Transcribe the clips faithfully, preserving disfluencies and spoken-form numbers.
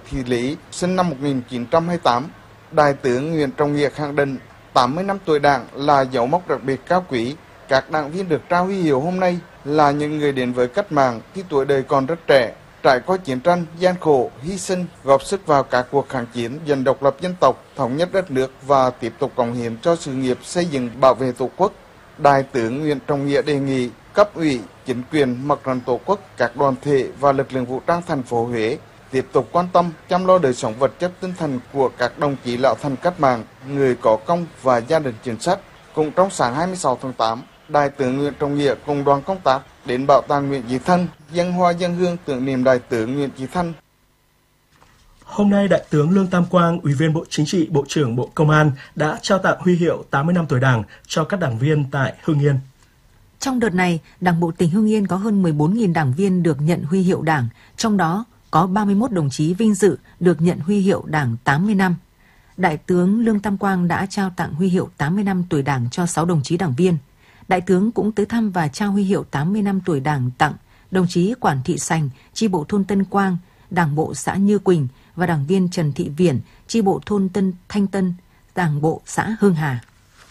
Thị Lý, sinh năm một nghìn chín trăm hai mươi tám. Đại tướng Nguyễn Trọng Nghĩa khẳng định tám mươi năm tuổi Đảng là dấu mốc đặc biệt cao quý. Các đảng viên được trao huy hiệu hôm nay là những người đến với cách mạng khi tuổi đời còn rất trẻ, trải qua chiến tranh, gian khổ, hy sinh, góp sức vào các cuộc kháng chiến giành độc lập dân tộc, thống nhất đất nước và tiếp tục cống hiến cho sự nghiệp xây dựng bảo vệ Tổ quốc. Đại tướng Nguyễn Trọng Nghĩa đề nghị cấp ủy, chính quyền, Mặt trận Tổ quốc, các đoàn thể và lực lượng vũ trang thành phố Huế tiếp tục quan tâm chăm lo đời sống vật chất tinh thần của các đồng chí lão thành cách mạng, người có công và gia đình chính sách. Cũng trong sáng hai mươi sáu tháng tám, Đại tướng Nguyễn Trọng Nghĩa cùng đoàn công tác đến bảo tàng Nguyễn Chí Thanh dâng hoa dâng hương tưởng niệm Đại tướng Nguyễn Chí Thanh. Hôm nay, Đại tướng Lương Tam Quang, Ủy viên Bộ Chính trị, Bộ trưởng Bộ Công an đã trao tặng huy hiệu tám mươi năm tuổi Đảng cho các đảng viên tại Hưng Yên. Trong đợt này, Đảng bộ tỉnh Hưng Yên có hơn mười bốn nghìn đảng viên được nhận huy hiệu Đảng, trong đó có ba mươi mốt đồng chí vinh dự được nhận huy hiệu Đảng tám mươi năm. Đại tướng Lương Tam Quang đã trao tặng huy hiệu tám mươi năm tuổi Đảng cho sáu đồng chí đảng viên. Đại tướng cũng tới thăm và trao huy hiệu tám mươi năm tuổi Đảng tặng đồng chí Quản Thị Sành, chi bộ thôn Tân Quang, Đảng bộ xã Như Quỳnh và đảng viên Trần Thị Viễn, chi bộ thôn Tân Thanh Tân, Đảng bộ xã Hương Hà.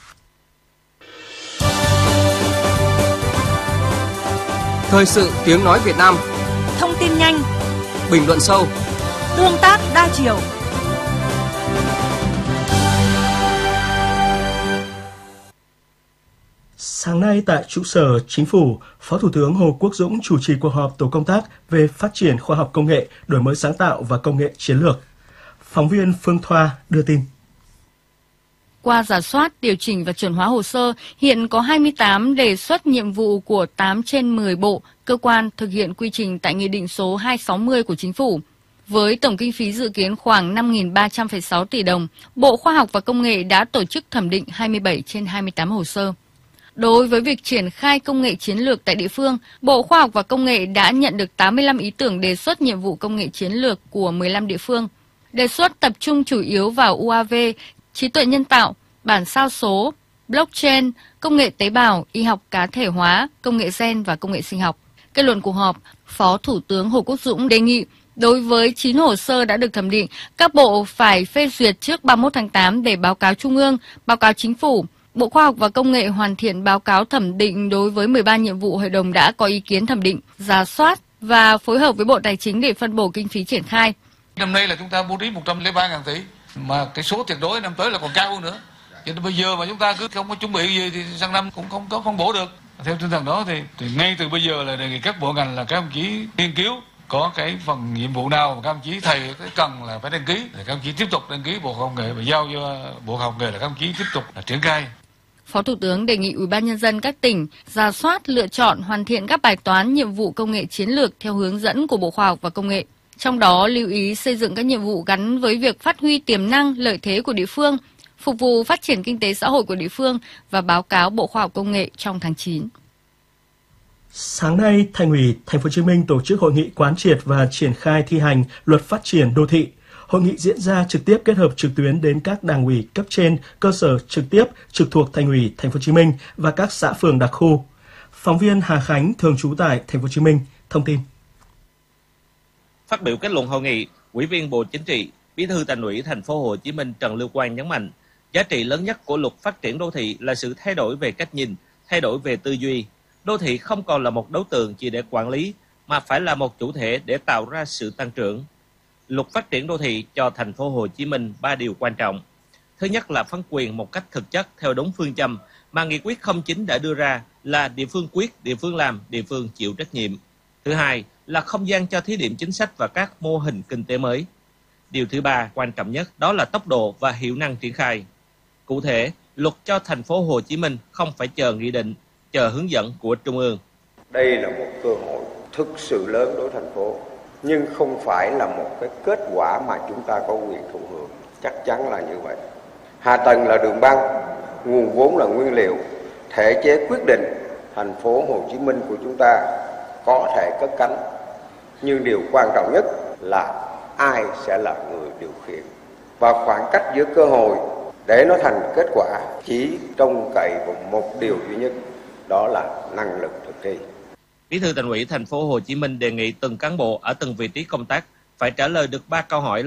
Thời sự tiếng nói Việt Nam. Thông tin nhanh, bình luận sâu, tương tác đa chiều. Sáng nay tại trụ sở Chính phủ, Phó Thủ tướng Hồ Quốc Dũng chủ trì cuộc họp tổ công tác về phát triển khoa học công nghệ, đổi mới sáng tạo và công nghệ chiến lược. Phóng viên Phương Thoa đưa tin. Qua rà soát, điều chỉnh và chuẩn hóa hồ sơ, hiện có hai mươi tám đề xuất nhiệm vụ của tám trên mười bộ, cơ quan thực hiện quy trình tại Nghị định số hai trăm sáu mươi của Chính phủ. Với tổng kinh phí dự kiến khoảng năm nghìn ba trăm phẩy sáu tỷ đồng, Bộ Khoa học và Công nghệ đã tổ chức thẩm định hai mươi bảy trên hai mươi tám hồ sơ. Đối với việc triển khai công nghệ chiến lược tại địa phương, Bộ Khoa học và Công nghệ đã nhận được tám mươi lăm ý tưởng đề xuất nhiệm vụ công nghệ chiến lược của mười lăm địa phương. Đề xuất tập trung chủ yếu vào u a vê, trí tuệ nhân tạo, bản sao số, blockchain, công nghệ tế bào, y học cá thể hóa, công nghệ gen và công nghệ sinh học. Kết luận cuộc họp, Phó Thủ tướng Hồ Quốc Dũng đề nghị đối với chín hồ sơ đã được thẩm định, các bộ phải phê duyệt trước ba mươi mốt tháng tám để báo cáo Trung ương, báo cáo Chính phủ. Bộ Khoa học và Công nghệ hoàn thiện báo cáo thẩm định đối với mười ba nhiệm vụ Hội đồng đã có ý kiến thẩm định, rà soát và phối hợp với Bộ Tài chính để phân bổ kinh phí triển khai. Năm nay là chúng ta bố trí một trăm lẻ ba nghìn tỷ, mà cái số tuyệt đối năm tới là còn cao hơn nữa. Cho nên bây giờ mà chúng ta cứ không có chuẩn bị gì thì sang năm cũng không có phân bổ được. Theo tinh thần đó thì, thì ngay từ bây giờ là đề nghị các bộ ngành là các ông chí nghiên cứu có cái phần nhiệm vụ nào mà các ông chí thầy cái cần là phải đăng ký, thì các ông chí tiếp tục đăng ký Bộ Khoa học Công nghệ và giao cho Bộ Khoa học Công nghệ là các ông chí tiếp tục là triển khai. Phó Thủ tướng đề nghị Ủy ban Nhân dân các tỉnh rà soát, lựa chọn, hoàn thiện các bài toán nhiệm vụ công nghệ chiến lược theo hướng dẫn của Bộ Khoa học và Công nghệ. Trong đó lưu ý xây dựng các nhiệm vụ gắn với việc phát huy tiềm năng, lợi thế của địa phương, phục vụ phát triển kinh tế xã hội của địa phương và báo cáo Bộ Khoa học Công nghệ trong tháng chín. Sáng nay, Thành ủy Thành phố Hồ Chí Minh tổ chức hội nghị quán triệt và triển khai thi hành Luật Phát triển đô thị. Hội nghị diễn ra trực tiếp kết hợp trực tuyến đến các đảng ủy cấp trên, cơ sở trực tiếp trực thuộc Thành ủy Thành phố Hồ Chí Minh và các xã phường đặc khu. Phóng viên Hà Khánh thường trú tại Thành phố Hồ Chí Minh thông tin. Phát biểu kết luận hội nghị, Ủy viên Bộ Chính trị, Bí thư Thành ủy Thành phố Hồ Chí Minh Trần Lưu Quang nhấn mạnh, giá trị lớn nhất của Luật Phát triển đô thị là sự thay đổi về cách nhìn, thay đổi về tư duy. Đô thị không còn là một đối tượng chỉ để quản lý, mà phải là một chủ thể để tạo ra sự tăng trưởng. Luật Phát triển đô thị cho Thành phố Hồ Chí Minh ba điều quan trọng. Thứ nhất là phân quyền một cách thực chất theo đúng phương châm mà Nghị quyết không chín đã đưa ra là địa phương quyết, địa phương làm, địa phương chịu trách nhiệm. Thứ hai là không gian cho thí điểm chính sách và các mô hình kinh tế mới. Điều thứ ba quan trọng nhất đó là tốc độ và hiệu năng triển khai. Cụ thể, luật cho Thành phố Hồ Chí Minh không phải chờ nghị định, chờ hướng dẫn của Trung ương. Đây là một cơ hội thực sự lớn đối với thành phố, nhưng không phải là một cái kết quả mà chúng ta có quyền thụ hưởng. Chắc chắn là như vậy. Hạ tầng là đường băng, nguồn vốn là nguyên liệu, thể chế quyết định. Thành phố Hồ Chí Minh của chúng ta có thể cất cánh, nhưng điều quan trọng nhất là ai sẽ là người điều khiển. Và khoảng cách giữa cơ hội để nó thành kết quả chỉ trông cậy vào một điều duy nhất, đó là năng lực thực thi. Bí thư Thành ủy Thành phố Hồ Chí Minh đề nghị từng cán bộ ở từng vị trí công tác phải trả lời được ba câu hỏi